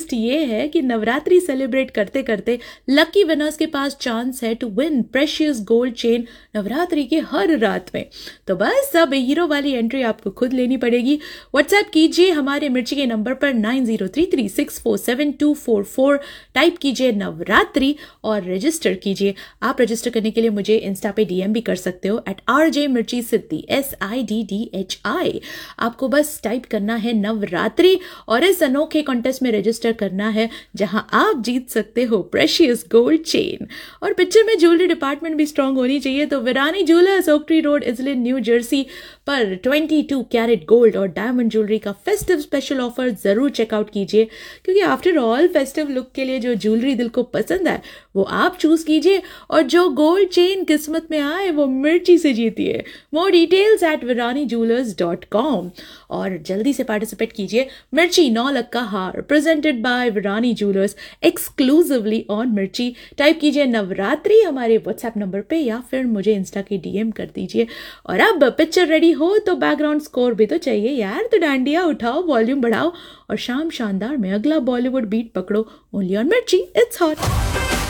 Twist ये है कि नवरात्रि सेलिब्रेट करते करते लकी विनर्स के पास चांस है to win precious gold chain Navratri के हर रात में। तो बस अब हीरो वाली एंट्री आपको खुद लेनी पड़ेगी। व्हाट्सएप कीजिए हमारे मिर्ची के नंबर पर 9033647244, टाइप कीजिए नवरात्रि और रजिस्टर कीजिए। आप रजिस्टर करने के लिए मुझे इंस्टा पे डीएम भी कर सकते हो @RJ मिर्ची सिद्धि SIDDHI। आपको बस टाइप करना है नवरात्रि और इस अनोखे कॉन्टेस्ट में रजिस्टर करना है जहां आप जीत सकते हो प्रेशियस गोल्ड चेन। और पिक्चर में ज्वेलरी डिपार्टमेंट भी स्ट्रांग होनी चाहिए, तो Virani jewellers, oak tree road, इजलिन, new Jersey पर 22 कैरेट गोल्ड और डायमंड ज्वेलरी का फेस्टिव स्पेशल ऑफर जरूर चेकआउट कीजिए, क्योंकि आफ्टर ऑल फेस्टिव लुक के लिए जो ज्वेलरी दिल को पसंद है वो आप चूज कीजिए और जो गोल्ड चेन किस्मत में आए वो मिर्ची से जीतिए। मोर डिटेल्स @viranijewelers.com और जल्दी से पार्टिसिपेट कीजिए। मिर्ची 9 लक का हार presented by Virani jewellers exclusively on मिर्ची। टाइप कीजिए नवरात्रि हमारे व्हाट्सएप नंबर पे या फिर मुझे इंस्टा के डीएम कर दीजिए। और अब पिक्चर रेडी हो तो बैकग्राउंड स्कोर भी तो चाहिए यार, तो डांडिया उठाओ, वॉल्यूम बढ़ाओ और शाम शानदार में अगला बॉलीवुड बीट पकड़ो। ओनली ऑन मिर्ची, इट्स हॉट।